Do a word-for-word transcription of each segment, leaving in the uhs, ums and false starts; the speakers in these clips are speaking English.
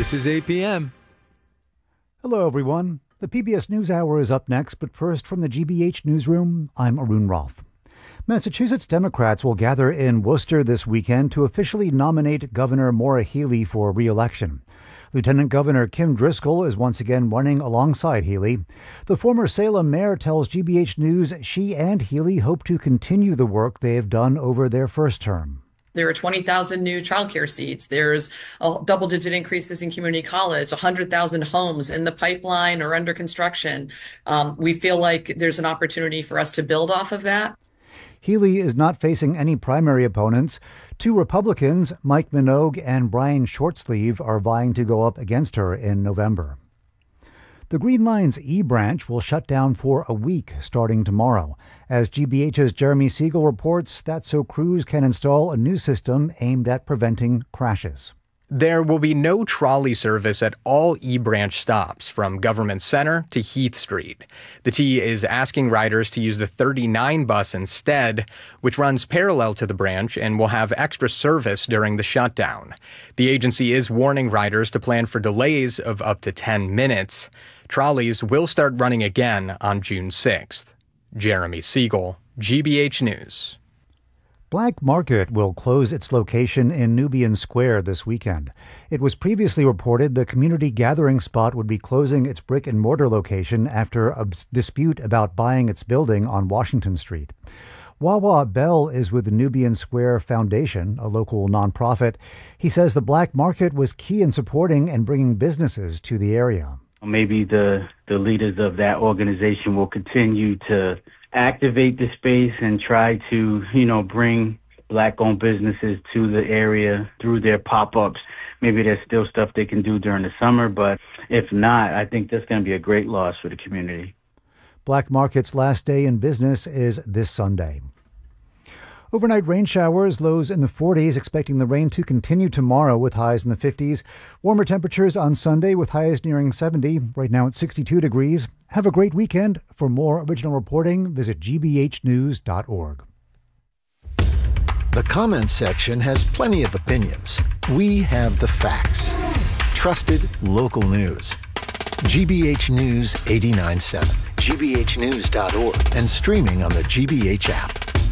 This is eight p.m. Hello, everyone. The P B S NewsHour is up next, but first from the G B H Newsroom, I'm Arun Roth. Massachusetts Democrats will gather in Worcester this weekend to officially nominate Governor Maura Healey for re-election. Lieutenant Governor Kim Driscoll is once again running alongside Healey. The former Salem mayor tells G B H News she and Healey hope to continue the work they have done over their first term. There are twenty thousand new childcare seats. There's a double-digit increases in community college, one hundred thousand homes in the pipeline or under construction. Um, we feel like there's an opportunity for us to build off of that. Healey is not facing any primary opponents. Two Republicans, Mike Minogue and Brian Shortsleeve, are vying to go up against her in November. The Green Line's E branch will shut down for a week starting tomorrow. As G B H's Jeremy Siegel reports, that's so crews can install a new system aimed at preventing crashes. There will be no trolley service at all E-branch stops from Government Center to Heath Street. The T is asking riders to use the thirty-nine bus instead, which runs parallel to the branch and will have extra service during the shutdown. The agency is warning riders to plan for delays of up to ten minutes. Trolleys will start running again on June sixth. Jeremy Siegel, G B H News. Black Market will close its location in Nubian Square this weekend. It was previously reported the community gathering spot would be closing its brick-and-mortar location after a dispute about buying its building on Washington Street. Wawa Bell is with the Nubian Square Foundation, a local nonprofit. He says the Black Market was key in supporting and bringing businesses to the area. Maybe the, the leaders of that organization will continue to activate the space and try to, you know, bring Black-owned businesses to the area through their pop-ups. Maybe there's still stuff they can do during the summer, but if not, I think that's going to be a great loss for the community. Black Market's last day in business is this Sunday. Overnight rain showers, lows in the forties, expecting the rain to continue tomorrow with highs in the fifties. Warmer temperatures on Sunday with highs nearing seventy. Right now it's sixty-two degrees. Have a great weekend. For more original reporting, visit g b h news dot org. The comments section has plenty of opinions. We have the facts. Trusted local news. G B H News eighty-nine point seven, g b h news dot org, and streaming on the G B H app.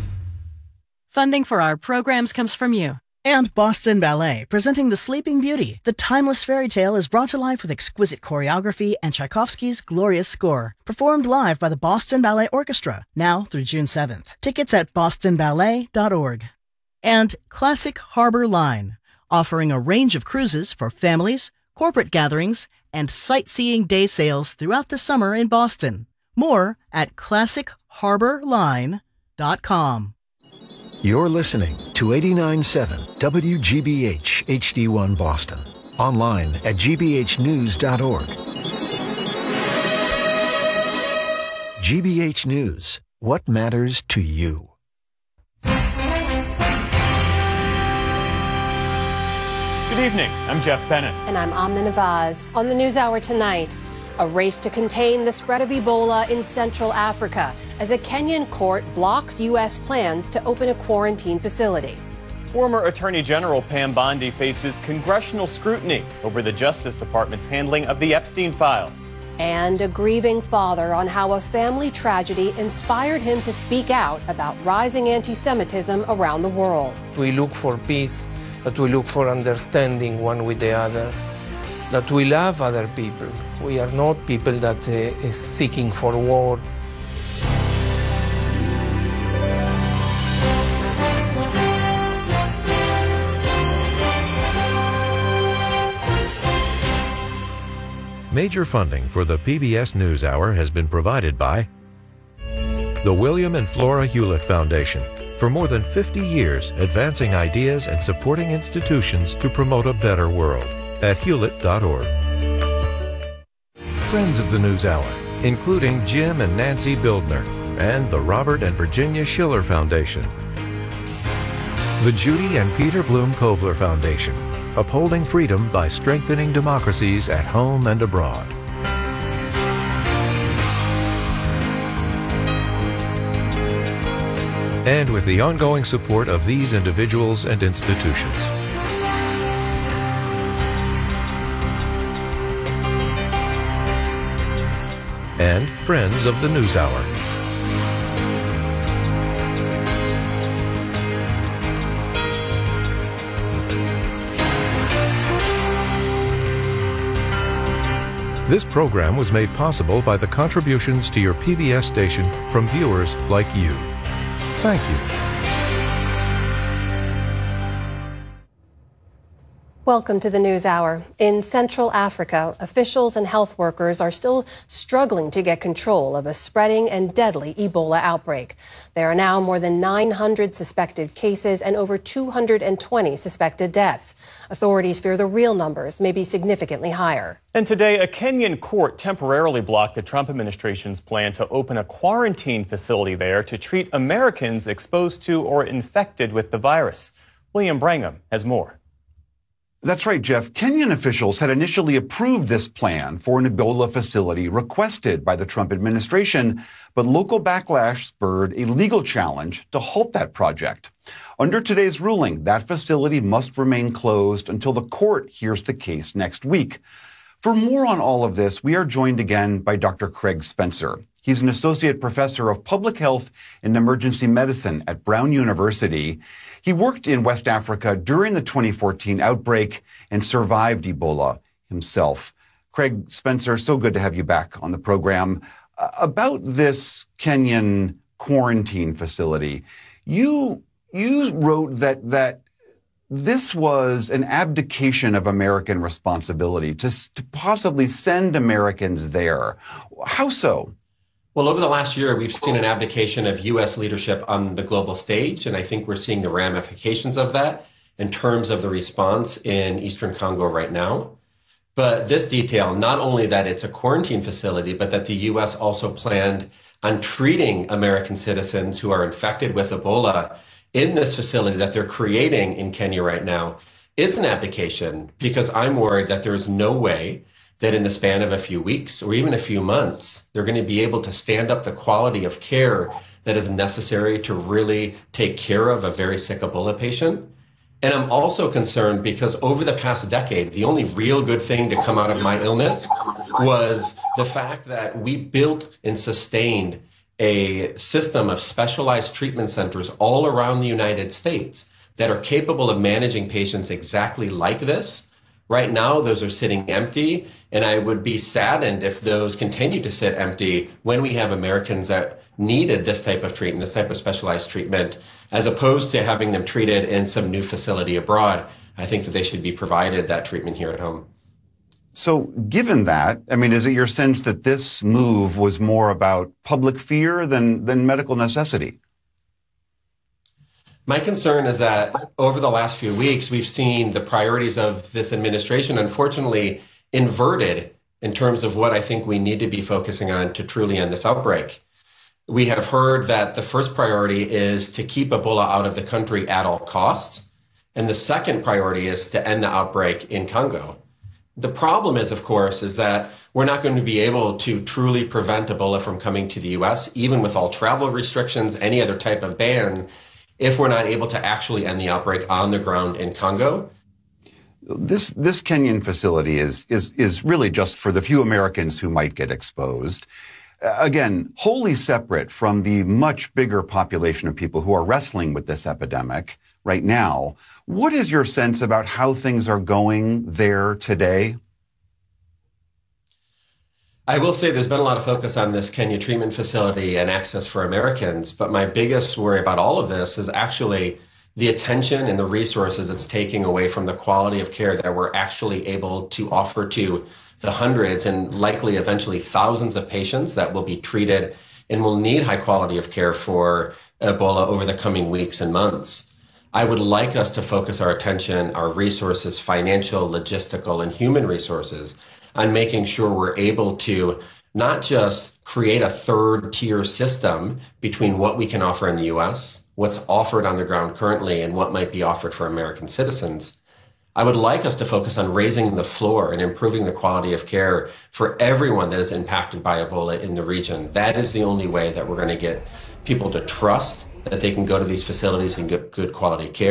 Funding for our programs comes from you. And Boston Ballet, presenting The Sleeping Beauty. The timeless fairy tale is brought to life with exquisite choreography and Tchaikovsky's glorious score. Performed live by the Boston Ballet Orchestra, now through June seventh. Tickets at boston ballet dot org. And Classic Harbor Line, offering a range of cruises for families, corporate gatherings, and sightseeing day sails throughout the summer in Boston. More at classic harbor line dot com. You're listening to eighty-nine point seven W G B H H D one Boston. Online at g b h news dot org. G B H News. What matters to you? Good evening. I'm Jeff Bennett. And I'm Amna Nawaz. On the NewsHour tonight, a race to contain the spread of Ebola in Central Africa as a Kenyan court blocks U S plans to open a quarantine facility. Former Attorney General Pam Bondi faces congressional scrutiny over the Justice Department's handling of the Epstein files. And a grieving father on how a family tragedy inspired him to speak out about rising anti-Semitism around the world. We look for peace, that we look for understanding one with the other, that we love other people. We are not people that uh, is seeking for war. Major funding for the P B S NewsHour has been provided by the William and Flora Hewlett Foundation. For more than fifty years, advancing ideas and supporting institutions to promote a better world at hewlett dot org. Friends of the NewsHour, including Jim and Nancy Bildner, and the Robert and Virginia Schiller Foundation. The Judy and Peter Bloom Kovler Foundation, upholding freedom by strengthening democracies at home and abroad. And with the ongoing support of these individuals and institutions. and friends of the NewsHour. This program was made possible by the contributions to your P B S station from viewers like you. Thank you. Welcome to the News Hour. In Central Africa, officials and health workers are still struggling to get control of a spreading and deadly Ebola outbreak. There are now more than nine hundred suspected cases and over two hundred twenty suspected deaths. Authorities fear the real numbers may be significantly higher. And today, a Kenyan court temporarily blocked the Trump administration's plan to open a quarantine facility there to treat Americans exposed to or infected with the virus. William Brangham has more. That's right, Jeff. Kenyan officials had initially approved this plan for an Ebola facility requested by the Trump administration, but local backlash spurred a legal challenge to halt that project. Under today's ruling, that facility must remain closed until the court hears the case next week. For more on all of this, we are joined again by Doctor Craig Spencer. He's an associate professor of public health and emergency medicine at Brown University. He worked in West Africa during the twenty fourteen outbreak and survived Ebola himself. Craig Spencer, so good to have you back on the program. Uh, about this Kenyan quarantine facility, you you wrote that that this was an abdication of American responsibility to, to possibly send Americans there. How so? Well, over the last year, we've seen an abdication of U S leadership on the global stage, and I think we're seeing the ramifications of that in terms of the response in Eastern Congo right now. But this detail, not only that it's a quarantine facility, but that the U S also planned on treating American citizens who are infected with Ebola in this facility that they're creating in Kenya right now, is an abdication, because I'm worried that there's no way that in the span of a few weeks or even a few months, they're going to be able to stand up the quality of care that is necessary to really take care of a very sick Ebola patient. And I'm also concerned because over the past decade, the only real good thing to come out of my illness was the fact that we built and sustained a system of specialized treatment centers all around the United States that are capable of managing patients exactly like this. Right now, those are sitting empty, and I would be saddened if those continue to sit empty when we have Americans that needed this type of treatment, this type of specialized treatment, as opposed to having them treated in some new facility abroad. I think that they should be provided that treatment here at home. So given that, I mean, is it your sense that this move was more about public fear than, than medical necessity? My concern is that over the last few weeks, we've seen the priorities of this administration, unfortunately, inverted in terms of what I think we need to be focusing on to truly end this outbreak. We have heard that the first priority is to keep Ebola out of the country at all costs. And the second priority is to end the outbreak in Congo. The problem is, of course, is that we're not going to be able to truly prevent Ebola from coming to the U S, even with all travel restrictions, any other type of ban, if we're not able to actually end the outbreak on the ground in Congo. This this Kenyan facility is is is really just for the few Americans who might get exposed. Uh, again, wholly separate from the much bigger population of people who are wrestling with this epidemic right now. What is your sense about how things are going there today? I will say there's been a lot of focus on this Kenya treatment facility and access for Americans, but my biggest worry about all of this is actually the attention and the resources it's taking away from the quality of care that we're actually able to offer to the hundreds and likely eventually thousands of patients that will be treated and will need high quality of care for Ebola over the coming weeks and months. I would like us to focus our attention, our resources, financial, logistical, and human resources on making sure we're able to not just create a third tier system between what we can offer in the U S, what's offered on the ground currently, and what might be offered for American citizens. I would like us to focus on raising the floor and improving the quality of care for everyone that is impacted by Ebola in the region. That is the only way that we're going to get people to trust that they can go to these facilities and get good quality care.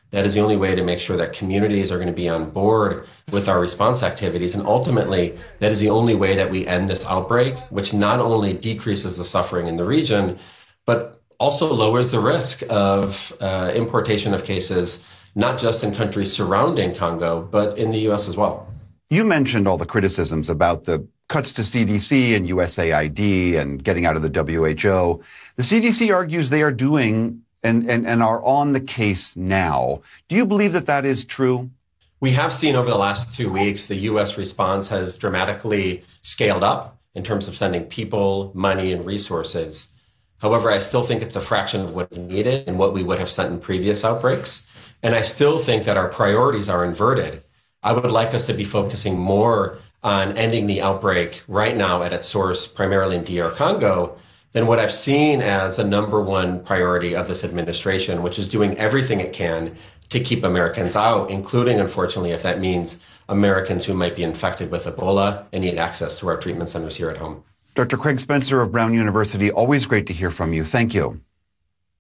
That is the only way to make sure that communities are going to be on board with our response activities. And ultimately, that is the only way that we end this outbreak, which not only decreases the suffering in the region, but also lowers the risk of uh, importation of cases, not just in countries surrounding Congo, but in the U S as well. You mentioned all the criticisms about the cuts to C D C and U S A I D and getting out of the W H O. The C D C argues they are doing and, and, and are on the case now. Do you believe that that is true? We have seen over the last two weeks, the U S response has dramatically scaled up in terms of sending people, money, and resources. However, I still think it's a fraction of what is needed and what we would have sent in previous outbreaks. And I still think that our priorities are inverted. I would like us to be focusing more on ending the outbreak right now at its source, primarily in D R Congo, than what I've seen as the number one priority of this administration, which is doing everything it can to keep Americans out, including, unfortunately, if that means Americans who might be infected with Ebola and need access to our treatment centers here at home. Doctor Craig Spencer of Brown University, always great to hear from you. Thank you.